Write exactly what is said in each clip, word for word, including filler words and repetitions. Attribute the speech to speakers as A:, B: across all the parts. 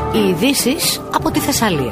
A: Οι ειδήσεις από τη Θεσσαλία.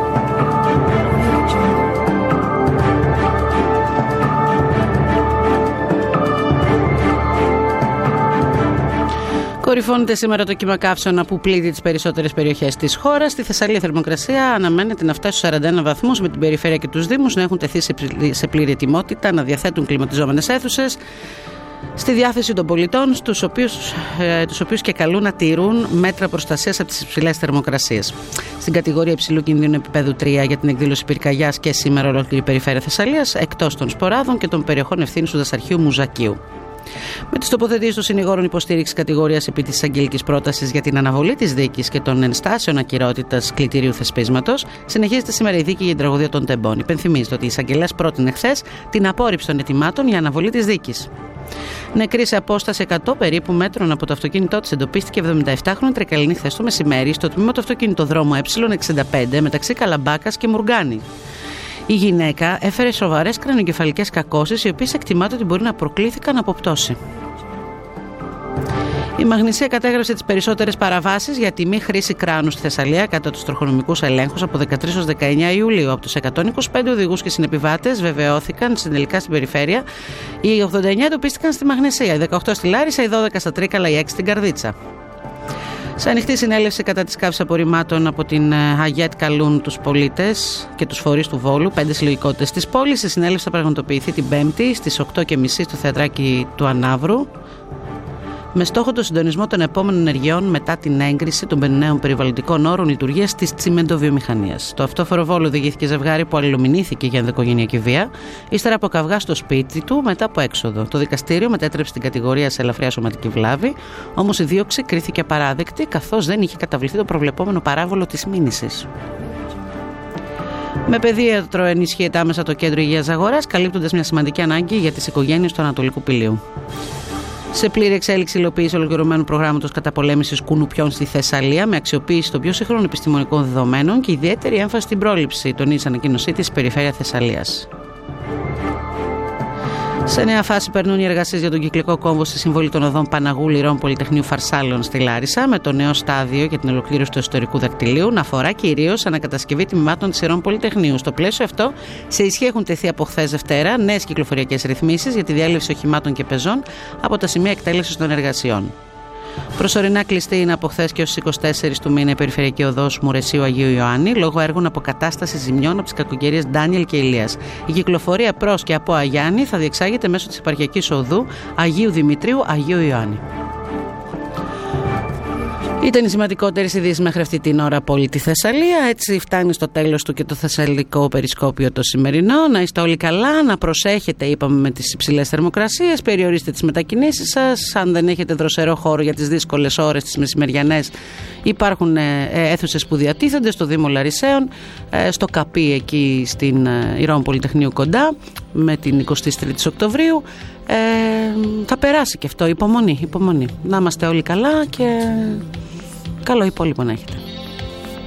B: Κορυφώνεται σήμερα το κύμα καύσωνα που πλήττει τις περισσότερες περιοχές της χώρας. Στη Θεσσαλία η θερμοκρασία αναμένεται να φτάσει στους σαράντα ένα βαθμούς, με την περιφέρεια και τους δήμους να έχουν τεθεί σε πλήρη ετοιμότητα, να διαθέτουν κλιματιζόμενες αίθουσες στη διάθεση των πολιτών, στους οποίους, ε, τους οποίους και καλούν να τηρούν μέτρα προστασίας από τις υψηλές θερμοκρασίες. Στην κατηγορία υψηλού κινδύνου επίπεδου τρία για την εκδήλωση πυρκαγιάς και σήμερα ολόκληρη η περιφέρεια Θεσσαλίας, εκτός των σποράδων και των περιοχών ευθύνης του δασαρχείου Μουζακίου. Με τις τοποθετήσεις των συνηγόρων υποστήριξη κατηγορίας επί της αγγελικής πρότασης για την αναβολή της δίκης και των ενστάσεων ακυρότητας κλητηρίου θεσπίσματος, συνεχίζεται σήμερα η δίκη για την τραγωδία των Τεμπών. Υπενθυμίζεται ότι η εισαγγελέας πρότεινε χθες την απόρριψη των αιτημάτων για αναβολή της δίκης. Νεκρή σε απόσταση εκατό περίπου μέτρων από το αυτοκίνητό της εντοπίστηκε εβδομηνταεφτάχρονη τρικαλινή χθες το μεσημέρι στο τμήμα του αυτοκινητοδρόμου Ε εξήντα πέντε μεταξύ Καλαμπάκας και Μουργάνη. Η γυναίκα έφερε σοβαρές κρανιοκεφαλικές κακώσεις, οι οποίες εκτιμάται ότι μπορεί να προκλήθηκαν από πτώση. Η Μαγνησία κατέγραψε τις περισσότερες παραβάσεις για τη μη χρήση κράνου στη Θεσσαλία κατά τους τροχονομικούς ελέγχους από δεκατρείς έως δεκαεννέα Ιουλίου. Από τους εκατόν είκοσι πέντε οδηγούς και συνεπιβάτες βεβαιώθηκαν συνελικά στην περιφέρεια. Οι ογδόντα εννέα εντοπίστηκαν στη Μαγνησία, οι δεκαοκτώ στη Λάρισα, οι δώδεκα στα Τρίκαλα, οι έξι στην Καρδίτσα. Σε ανοιχτή συνέλευση κατά της καύσης απορριμμάτων από την ΑΓΕΤ καλούν τους πολίτες και τους φορείς του Βόλου, πέντε συλλογικότητες της πόλης. Η συνέλευση θα πραγματοποιηθεί την Πέμπτη στις οκτώ και μισή στο Θεατράκι του Ανάβρου, με στόχο το συντονισμό των επόμενων ενεργειών μετά την έγκριση των νέων περιβαλλοντικών όρων λειτουργίας της τσιμεντοβιομηχανίας. Το αυτόφορο Βόλο οδηγήθηκε ζευγάρι που αλληλομηνήθηκε για ενδοοικογενειακή βία, ύστερα από καυγά στο σπίτι του μετά από έξοδο. Το δικαστήριο μετέτρεψε την κατηγορία σε ελαφριά σωματική βλάβη, όμως η δίωξη κρίθηκε απαράδεκτη, καθώς δεν είχε καταβληθεί το προβλεπόμενο παράβολο της μήνυσης. Με παιδίατρο ενισχύεται άμεσα το κέντρο υγείας Ζαγοράς, καλύπτοντας μια σημαντική ανάγκη για τις οικογένειες του Ανατολικού Πηλίου. Σε πλήρη εξέλιξη υλοποίηση ολοκληρωμένου προγράμματος καταπολέμησης κουνουπιών στη Θεσσαλία, με αξιοποίηση των πιο σύγχρονων επιστημονικών δεδομένων και ιδιαίτερη έμφαση στην πρόληψη, τονίζει η ανακοίνωσή της Περιφέρεια Θεσσαλίας. Σε νέα φάση περνούν οι εργασίες για τον κυκλικό κόμβο στη συμβολή των οδών Παναγού, Λυρών, Πολυτεχνείου Φαρσάλων στη Λάρισα, με το νέο στάδιο για την ολοκλήρωση του εσωτερικού δακτυλίου να αφορά κυρίως ανακατασκευή τμήματων της Ηρών Πολυτεχνείου. Στο πλαίσιο αυτό, σε ισχύ έχουν τεθεί από χθες Δευτέρα νέες κυκλοφοριακές ρυθμίσεις για τη διέλευση οχημάτων και πεζών από τα σημεία εκτέλεσης των εργασιών. Προσωρινά κλειστή είναι από χθες και ως είκοσι τέσσερις του μήνα η περιφερειακή οδός Μουρεσίου Αγίου Ιωάννη λόγω έργων αποκατάστασης ζημιών από τις κακοκαιρίες Ντάνιελ και Ηλίας. Η κυκλοφορία προς και από Αγιάννη θα διεξάγεται μέσω της επαρχιακής οδού Αγίου Δημητρίου Αγίου Ιωάννη. Ήταν οι σημαντικότερες ειδήσεις μέχρι αυτή την ώρα από όλη τη Θεσσαλία. Έτσι φτάνει στο τέλος του και το θεσσαλικό περισκόπιο το σημερινό. Να είστε όλοι καλά, να προσέχετε, είπαμε, με τις υψηλές θερμοκρασίες. Περιορίστε τις μετακινήσεις σας. Αν δεν έχετε δροσερό χώρο για τις δύσκολες ώρες, τις μεσημεριανές, υπάρχουν αίθουσες που διατίθενται στο Δήμο Λαρισαίων, στο ΚΑΠΗ εκεί στην Ηρών Πολυτεχνείου κοντά, με την εικοστή τρίτη Οκτωβρίου. Ε, θα περάσει και αυτό, υπομονή, υπομονή. Να είμαστε όλοι καλά και καλό υπόλοιπο να έχετε.